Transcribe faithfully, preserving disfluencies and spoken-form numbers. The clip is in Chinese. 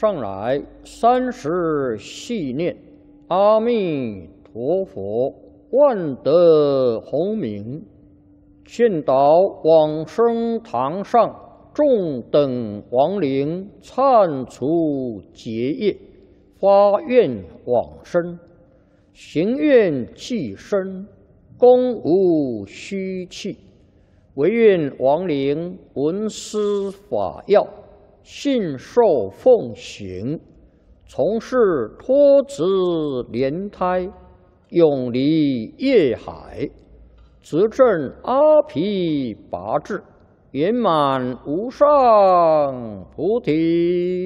上来三十细念，阿弥陀佛，万德洪名，劝导往生堂上众等亡灵忏除结业，发愿往生，行愿济身，功无虚弃，唯愿亡灵闻思法要，信受奉行，从事脱子莲胎，永离业海，执证阿毗跋致，圆满无上菩提。